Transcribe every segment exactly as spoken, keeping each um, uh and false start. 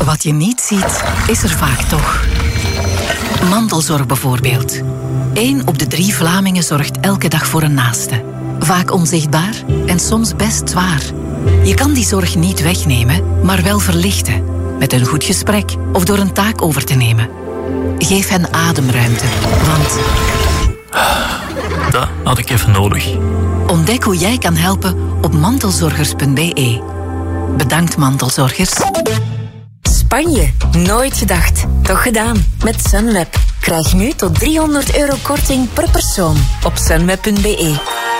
wat je niet ziet, is er vaak toch. Mantelzorg bijvoorbeeld. Eén op de drie Vlamingen zorgt elke dag voor een naaste. Vaak onzichtbaar en soms best zwaar. Je kan die zorg niet wegnemen, maar wel verlichten. Met een goed gesprek of door een taak over te nemen. Geef hen ademruimte, want... Dat had ik even nodig. Ontdek hoe jij kan helpen op mantelzorgers punt b e. Bedankt, mantelzorgers. Spanje, nooit gedacht. Toch gedaan. Met Sunweb. Krijg nu tot driehonderd euro korting per persoon op sunweb punt b e.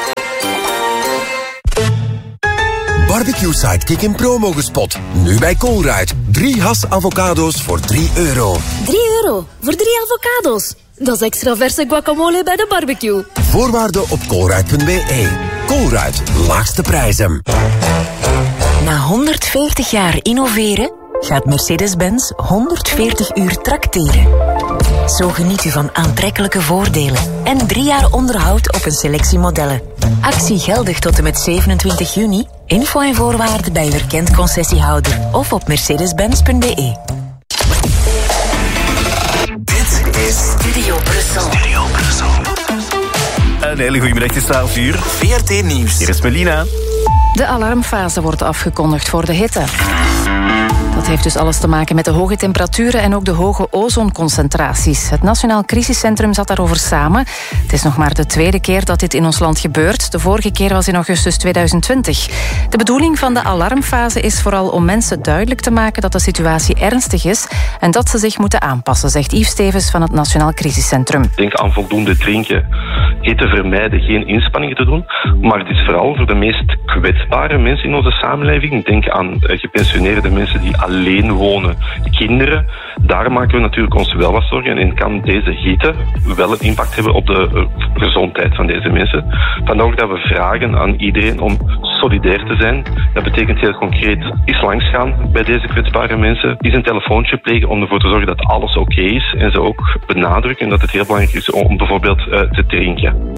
Barbecue Sidekick in promo gespot. Nu bij Colruyt. Drie Hass avocado's voor drie euro. drie euro voor drie avocado's. Dat is extra verse guacamole bij de barbecue. Voorwaarden op colruyt punt b e. Colruyt, laagste prijzen. Na honderdveertig jaar innoveren gaat Mercedes-Benz honderdveertig uur trakteren. Zo geniet u van aantrekkelijke voordelen en drie jaar onderhoud op een selectie modellen. Actie geldig tot en met zevenentwintig juni. Info en voorwaarden bij uw erkend concessiehouder of op mercedes benz punt b e. Dit is Studio Brussel. Studio Brussel. Een hele goede middag, het is twaalf uur. V R T Nieuws. Hier is Melina. De alarmfase wordt afgekondigd voor de hitte. Dat heeft dus alles te maken met de hoge temperaturen en ook de hoge ozonconcentraties. Het Nationaal Crisiscentrum zat daarover samen. Het is nog maar de tweede keer dat dit in ons land gebeurt. De vorige keer was in augustus tweeduizend twintig. De bedoeling van de alarmfase is vooral om mensen duidelijk te maken dat de situatie ernstig is en dat ze zich moeten aanpassen, zegt Yves Stevens van het Nationaal Crisiscentrum. Denk aan voldoende drinken, hitte vermijden, geen inspanningen te doen. Maar het is vooral voor de meest kwetsbare mensen in onze samenleving. Denk aan gepensioneerde mensen die alleen wonen, kinderen. Daar maken we natuurlijk ons wel wat zorgen. En kan deze hitte wel een impact hebben op de gezondheid van deze mensen. Vandaar dat we vragen aan iedereen om solidair te zijn. Dat betekent heel concreet eens langsgaan bij deze kwetsbare mensen. Eens een telefoontje plegen om ervoor te zorgen dat alles oké is. En ze ook benadrukken dat het heel belangrijk is om bijvoorbeeld uh, te drinken.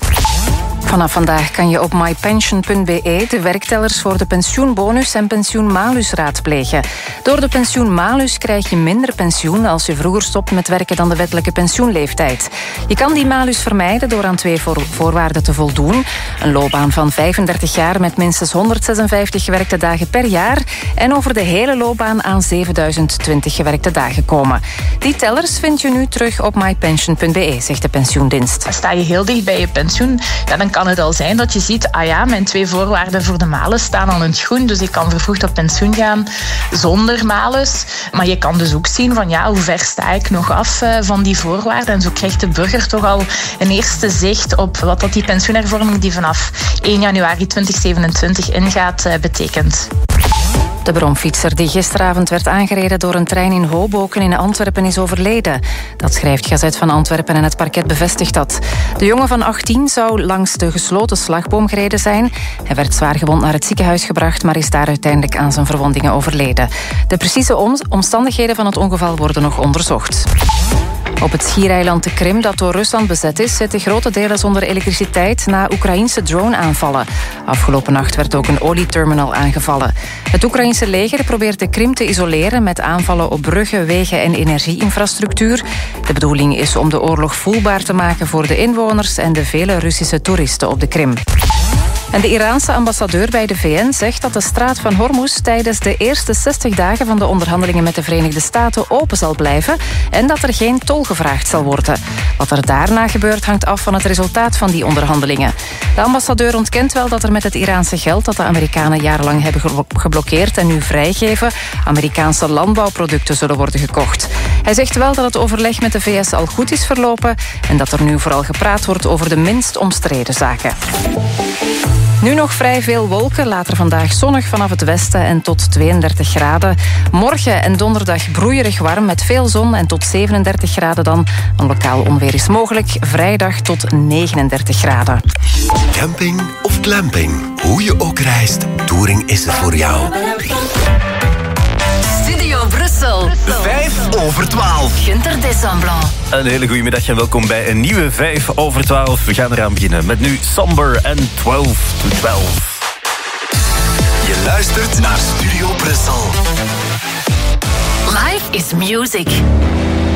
Vanaf vandaag kan je op my pension punt b e de werktellers voor de pensioenbonus en pensioenmalus raadplegen. Door de pensioenmalus krijg je minder pensioen als je vroeger stopt met werken dan de wettelijke pensioenleeftijd. Je kan die malus vermijden door aan twee voorwaarden te voldoen. Een loopbaan van vijfendertig jaar met minstens honderdzesenvijftig gewerkte dagen per jaar en over de hele loopbaan aan zevenduizend twintig gewerkte dagen komen. Die tellers vind je nu terug op my pension punt b e, zegt de pensioendienst. Sta je heel dicht bij je pensioen, ja, dan kan het al zijn dat je ziet, ah ja, mijn twee voorwaarden voor de malus staan al in het groen, dus ik kan vervroegd op pensioen gaan zonder malus. Maar je kan dus ook zien van, ja, hoe ver sta ik nog af uh, van die voorwaarden. En zo krijgt de burger toch al een eerste zicht op wat dat die pensioenhervorming die vanaf één januari tweeduizend zevenentwintig ingaat uh, betekent. De bromfietser die gisteravond werd aangereden door een trein in Hoboken in Antwerpen is overleden. Dat schrijft Gazet van Antwerpen en het parket bevestigt dat. De jongen van achttien zou langs de gesloten slagboom gereden zijn. Hij werd zwaargewond naar het ziekenhuis gebracht, maar is daar uiteindelijk aan zijn verwondingen overleden. De precieze om- omstandigheden van het ongeval worden nog onderzocht. Op het schiereiland de Krim, dat door Rusland bezet is, zitten grote delen zonder elektriciteit na Oekraïnse drone-aanvallen. Afgelopen nacht werd ook een olieterminal aangevallen. Het Oekraïnse leger probeert de Krim te isoleren met aanvallen op bruggen, wegen en energieinfrastructuur. De bedoeling is om de oorlog voelbaar te maken voor de inwoners en de vele Russische toeristen op de Krim. En de Iraanse ambassadeur bij de V N zegt dat de straat van Hormuz tijdens de eerste zestig dagen van de onderhandelingen met de Verenigde Staten open zal blijven en dat er geen tol gevraagd zal worden. Wat er daarna gebeurt hangt af van het resultaat van die onderhandelingen. De ambassadeur ontkent wel dat er met het Iraanse geld dat de Amerikanen jarenlang hebben geblokkeerd en nu vrijgeven, Amerikaanse landbouwproducten zullen worden gekocht. Hij zegt wel dat het overleg met de V S al goed is verlopen en dat er nu vooral gepraat wordt over de minst omstreden zaken. Nu nog vrij veel wolken, later vandaag zonnig vanaf het westen en tot tweeëndertig graden. Morgen en donderdag broeierig warm met veel zon en tot zevenendertig graden dan. Een lokaal onweer is mogelijk, vrijdag tot negenendertig graden. Camping of glamping, hoe je ook reist, Touring is er voor jou. Studio Brussel. Vijf over twaalf. Günter Desamplan. Een hele goede middag en welkom bij een nieuwe vijf over twaalf. We gaan eraan beginnen met nu Somber en twaalf to twaalf. Je luistert naar Studio Brussel. Live is music.